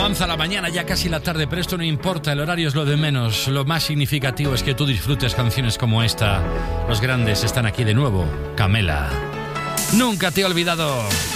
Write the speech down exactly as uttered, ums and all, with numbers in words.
Avanza la mañana, ya casi la tarde, pero esto no importa, el horario es lo de menos. Lo más significativo es que tú disfrutes canciones como esta. Los grandes están aquí de nuevo. Camela. Nunca te he olvidado.